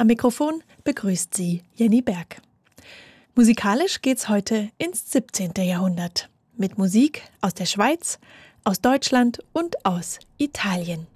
Am Mikrofon begrüßt sie Jenny Berg. Musikalisch geht's heute ins 17. Jahrhundert. Mit Musik aus der Schweiz, aus Deutschland und aus Italien.